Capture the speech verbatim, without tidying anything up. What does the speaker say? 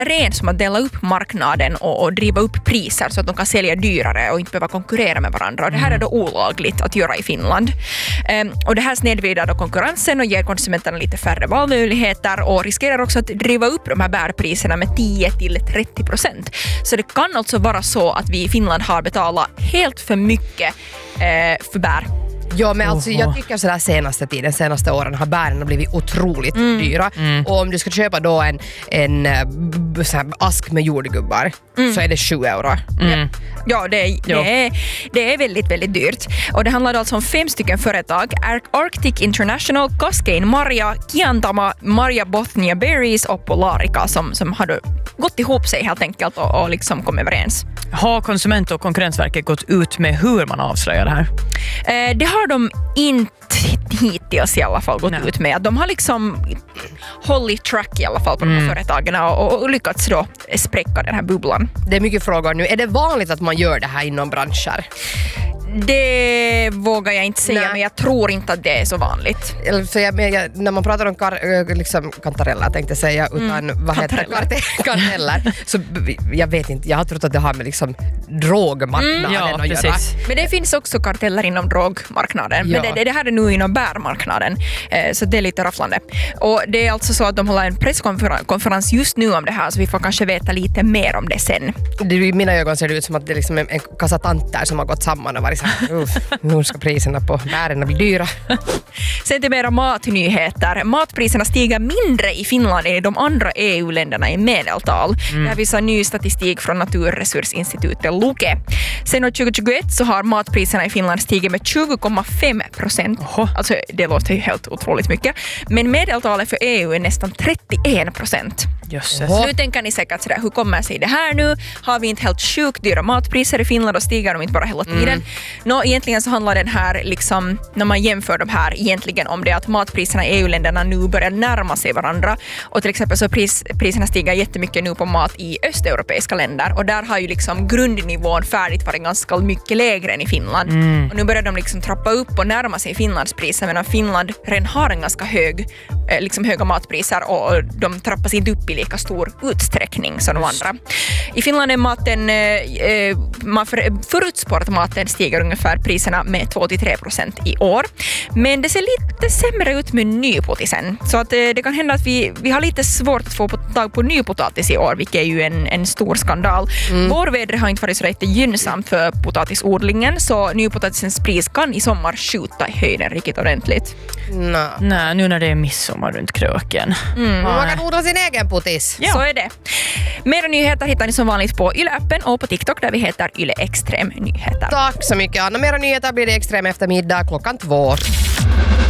ren som att dela upp marknaden och, och driva upp priser så att de kan sälja dyrare och inte behöva konkurrera med varandra. Och det här är då olagligt att göra i Finland. Um, och det här snedvrider då konkurrensen och ger konsumenterna lite färre valmöjligheter och riskerar också att driva upp de här bärpriserna med tio till trettio procent. Så det kan alltså vara så att vi i Finland har betalat helt för mycket eh, för bär. Ja, men alltså jag tycker sådär senaste tiden, senaste åren har bären blivit otroligt mm. dyra. Mm. Och om du ska köpa då en, en b- så här, ask med jordgubbar mm. så är det sju euro. Mm. Ja, det är, det, är, det är väldigt, väldigt dyrt. Och det handlar alltså om fem stycken företag. Arctic International, Cascade Maria, Kiantama, Maria Bothnia Berries och Polarica som, som har gått ihop sig helt enkelt och, och liksom kommit överens. Har Konsument- och konkurrensverket gått ut med hur man avslöjar det här? Eh, det har de inte hittills i alla fall gått Nej. ut med. De har liksom hållit track i alla fall på mm. de här företagen och, och lyckats då spräcka den här bubblan. Det är mycket frågor nu. Är det vanligt att man gör det här inom branscher? Det vågar jag inte säga, Nej. men jag tror inte att det är så vanligt. Så jag, jag, när man pratar om kar, liksom, kantareller tänkte jag säga, utan mm. vad heter det? Karteller. Så jag vet inte, jag har trott att det har med liksom drogmarknaden mm. ja, att precis. göra. Men det finns också karteller inom drogmarknaden. Ja. Men det, det här är nu inom bärmarknaden. Eh, så det är lite rafflande. Och det är alltså så att de håller en presskonferens just nu om det här, så vi får kanske veta lite mer om det sen. I mina ögon ser det ut som att det är liksom en, en kassa tanter som har gått samman och varit Uff, nu ska priserna på bären bli dyra. Sen till mera matnyheter. Matpriserna stiger mindre i Finland än i de andra E U-länderna i medeltal. Mm. Det här visar ny statistik från Naturresursinstitutet Luke. Sen år tjugohundratjugoett så har matpriserna i Finland stigit med tjugo komma fem procent. Alltså det låter ju helt otroligt mycket. Men medeltalet för E U är nästan trettioen procent. Jösses. Nu tänker ni säkert sådär, hur kommer sig det här nu? Har vi inte helt sjukt dyra matpriser i Finland och stiger de inte bara hela tiden? Mm. Nå, egentligen så handlar den här, liksom, när man jämför de här egentligen om det att matpriserna i E U-länderna nu börjar närma sig varandra. Och till exempel så pris, priserna stiger jättemycket nu på mat i östeuropeiska länder. Och där har ju liksom grundnivån färdigt varit ganska mycket lägre än i Finland. Mm. Och nu börjar de liksom trappa upp och närma sig Finlands priser, medan Finland redan har en ganska hög, liksom höga matpriser och de trappas inte upp i lika stor utsträckning som de andra. I Finland är maten, eh, man för, förutspår att maten stiger ungefär priserna med två till tre procent i år. Men det ser lite sämre ut med nypotisen. Så att eh, det kan hända att vi, vi har lite svårt att få tag på nypotatis i år, vilket är ju en, en stor skandal. Mm. Vårvädret har inte varit så rätt gynnsamt för potatisodlingen, så nypotatisens pris kan i sommar skjuta i höjden riktigt ordentligt. Nej, Nej nu när det är midsommar runt kröken. Mm. Man kan odla sin egen potis. Ja. Så är det. Mera nyheter hittar ni som vanligt på Yle-appen och på TikTok där vi heter Yle Extrem Nyheter. Tack så mycket, Anna. Mera nyheter blir det Extrem eftermiddag klockan två.